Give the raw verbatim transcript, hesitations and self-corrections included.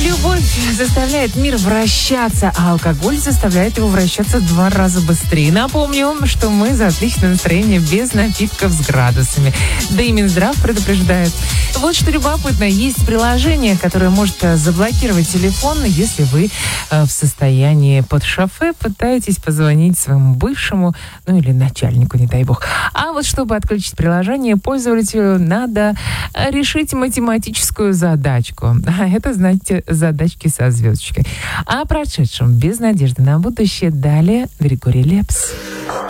Любовь заставляет мир вращаться, а алкоголь заставляет его вращаться в два раза быстрее. Напомню, что мы за отличное настроение без напитков с градусами. Да и Минздрав предупреждает. Вот что любопытно, есть приложение, которое может заблокировать телефон, если вы в состоянии под шофе пытаетесь позвонить своему бывшему, ну или начальнику, не дай бог. А вот чтобы отключить приложение, пользователю надо решить математическую задачку. А это, знаете, задачки со звездочкой. А о прошедшем без надежды на будущее далее Григорий Лепс.